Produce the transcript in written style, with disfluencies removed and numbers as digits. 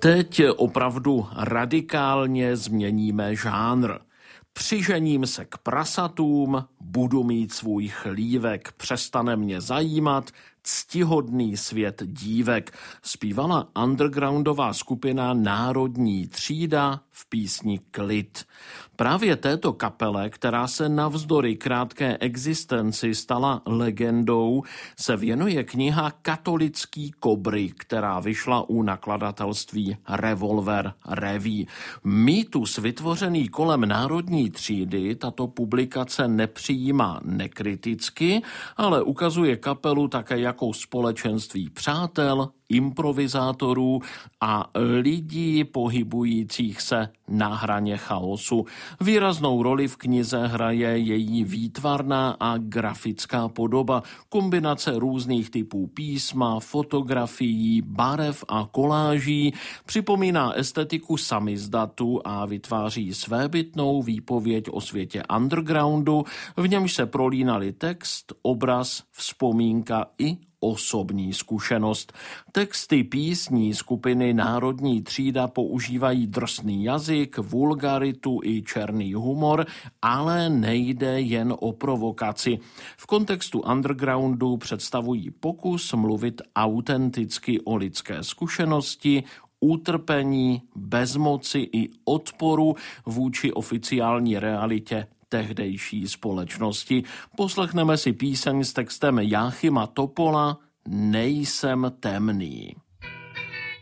Teď opravdu radikálně změníme žánr. Přižením se k prasatům, budu mít svůj chlívek, přestane mě zajímat ctihodný svět dívek, zpívala undergroundová skupina Národní třída v písni Klid. Právě této kapele, která se navzdory krátké existenci stala legendou, se věnuje kniha Katolický kobry, která vyšla u nakladatelství Revolver Revue. Mýtus vytvořený kolem Národní třídy tato publikace nepřijímá nekriticky, ale ukazuje kapelu také jako společenství přátel, improvizátorů a lidí pohybujících se na hraně chaosu. Výraznou roli v knize hraje její výtvarná a grafická podoba, kombinace různých typů písma, fotografií, barev a koláží, připomíná estetiku samizdatu a vytváří svébytnou výpověď o světě undergroundu, v němž se prolínaly text, obraz, vzpomínka i osobní zkušenost. Texty písní skupiny Národní třída používají drsný jazyk, vulgaritu i černý humor, ale nejde jen o provokaci. V kontextu undergroundu představují pokus mluvit autenticky o lidské zkušenosti, utrpení, bezmoci i odporu vůči oficiální realitě tehdejší společnosti. Poslechneme si píseň s textem Jáchyma Topola Nejsem temný.